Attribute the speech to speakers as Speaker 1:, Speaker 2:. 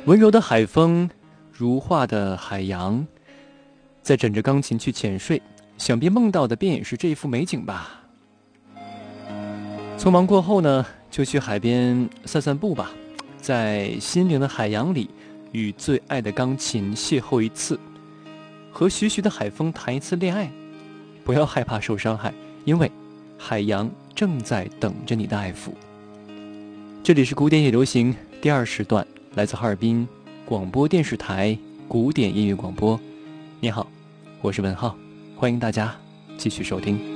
Speaker 1: 温柔的海风，如画的海洋，在枕着钢琴去浅睡，想必梦到的便也是这一幅美景吧。匆忙过后呢，就去海边散散步吧，在心灵的海洋里，与最爱的钢琴邂逅一次，和徐徐的海风谈一次恋爱。不要害怕受伤害，因为海洋正在等着你的爱抚。这里是古典也流行第二时段，来自哈尔滨广播电视台古典音乐广播。你好，我是文浩，欢迎大家继续收听。